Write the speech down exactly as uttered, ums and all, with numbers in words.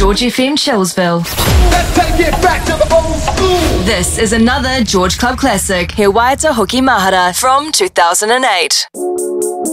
George F M Chillsville. Let's take it back to the old school. This is another George Club classic, He Waiata Hoki Mahara from two thousand eight.